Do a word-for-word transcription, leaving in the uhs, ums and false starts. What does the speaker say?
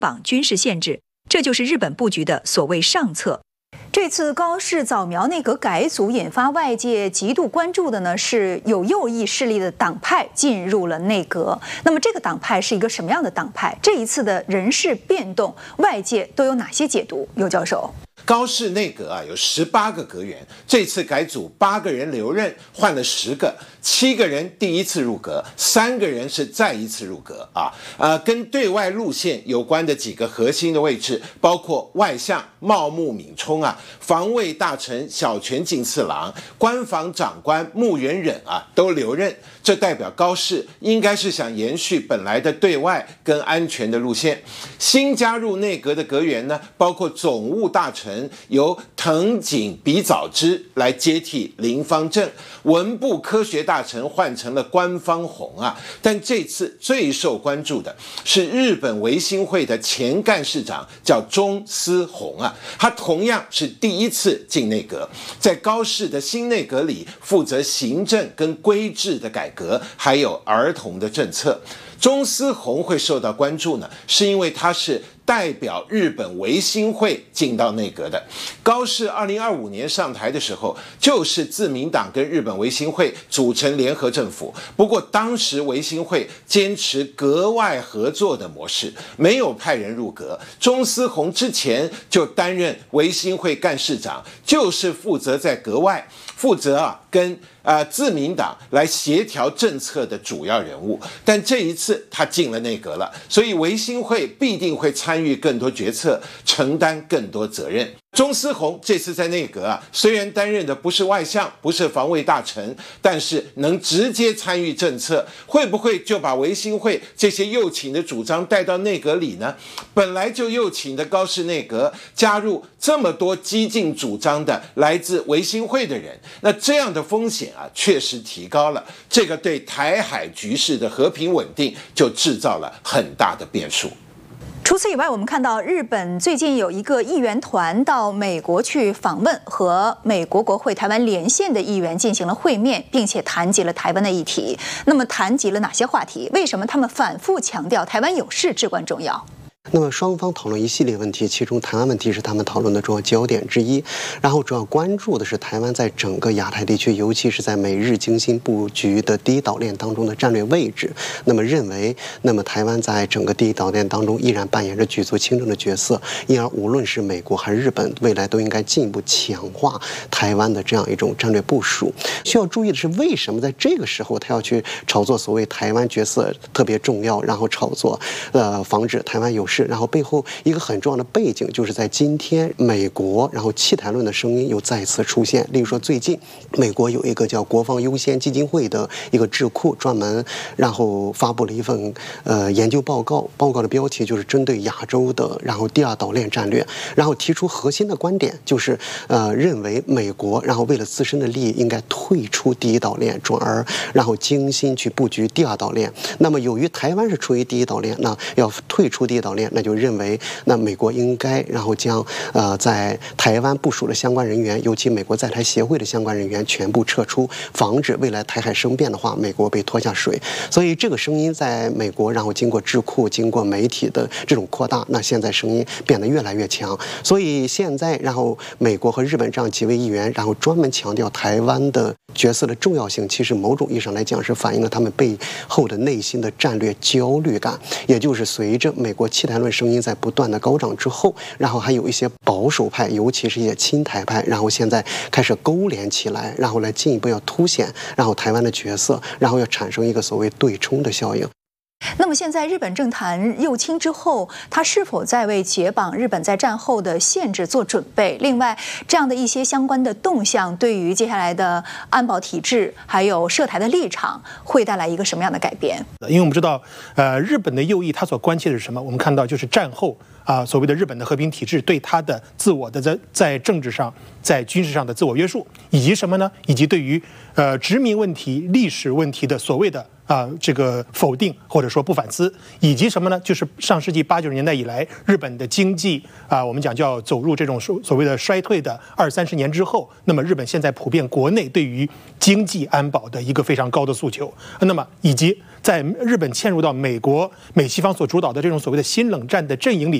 绑军事限制，这就是日本布局的所谓上策。 这次高市早苗内阁改组引发外界极度关注的呢，是有右翼势力的党派进入了内阁。那么这个党派是一个什么样的党派？这一次的人事变动，外界都有哪些解读？尤教授。 高市内阁啊有十八个阁员，这次改组八个人留任，换了十个，七个人第一次入阁，三个人是再一次入阁啊。呃，跟对外路线有关的几个核心的位置，包括外相茂木敏充啊，防卫大臣小泉进次郎，官房长官木原忍啊都留任。这代表高市应该是想延续本来的对外跟安全的路线。新加入内阁的阁员呢，包括总务大臣由藤井比早之来接替林芳正，文部科学大臣换成了官方弘啊。但这次最受关注的是日本维新会的前干事长，叫中司宏啊，他同样是第一次进内阁，在高市的新内阁里负责行政跟规制的改革，还有儿童的政策。中司宏会受到关注呢，是因为他是代表日本维新会进到内阁的。高市二零二五年上台的时候，就是自民党跟日本维新会组成联合政府。不过当时维新会坚持阁外合作的模式，没有派人入阁。中司宏之前就担任维新会干事长，就是负责在阁外负责啊跟呃自民党来协调政策的主要人物。但这一次他进了内阁了，所以维新会必定会参与更多决策，承担更多责任。中司宏这次在内阁啊，虽然担任的不是外相，不是防卫大臣，但是能直接参与政策，会不会就把维新会这些右倾的主张带到内阁里呢？本来就右倾的高市内阁加入这么多激进主张的来自维新会的人，那这样的风险啊，确实提高了。这个对台海局势的和平稳定就制造了很大的变数。 除此以外，我们看到日本最近有一个议员团到美国去访问，和美国国会台湾连线的议员进行了会面，并且谈及了台湾的议题。那么谈及了哪些话题？为什么他们反复强调台湾有事至关重要？ 那么双方讨论一系列问题，其中台湾问题是他们讨论的重要焦点之一。然后主要关注的是台湾在整个亚太地区，尤其是在美日精心布局的第一岛链当中的战略位置。那么认为，那么台湾在整个第一岛链当中依然扮演着举足轻重的角色，因而无论是美国还是日本，未来都应该进一步强化台湾的这样一种战略部署。需要注意的是，为什么在这个时候他要去炒作所谓台湾角色特别重要，然后炒作呃防止台湾有事？然后背后一个很重要的背景，就是在今天美国然后弃台论的声音又再次出现。例如说，最近美国有一个叫国防优先基金会的一个智库，专门然后发布了一份呃研究报告，报告的标题就是针对亚洲的然后第二岛链战略，然后提出核心的观点，就是呃认为美国然后为了自身的利益应该退出第一岛链，转而然后精心去布局第二岛链。那么由于台湾是处于第一岛链，那要退出第一岛链，那就认为那美国应该然后将呃在台湾部署的相关人员，尤其美国在台协会的相关人员全部撤出，防止未来台海生变的话，美国被拖下水。所以这个声音在美国，然后经过智库、经过媒体的这种扩大，那现在声音变得越来越强。所以现在，然后美国和日本这样几位议员，然后专门强调台湾的角色的重要性，其实某种意义上来讲是反映了他们背后的内心的战略焦虑感。也就是随着美国弃台论声音在不断的高涨之后，然后还有一些保守派，尤其是一些亲台派，然后现在开始勾连起来，然后来进一步要凸显然后台湾的角色，然后要产生一个所谓对冲的效应。 那么现在日本政坛右倾之后，他是否在为解绑日本在战后的限制做准备？另外，这样的一些相关的动向，对于接下来的安保体制还有涉台的立场，会带来一个什么样的改变？ 因为我们知道，呃，日本的右翼他所关切的是什么？我们看到就是战后啊、呃，所谓的日本的和平体制对他的自我的在在政治上、在军事上的自我约束，以及什么呢？以及对于呃殖民问题、历史问题的所谓的。 啊、呃、这个否定或者说不反思，以及什么呢？就是上世纪八九十年代以来，日本的经济啊、呃，我们讲叫走入这种所所谓的衰退的二三十年之后，那么日本现在普遍国内对于经济安保的一个非常高的诉求，那么以及在日本嵌入到美国美西方所主导的这种所谓的新冷战的阵营里。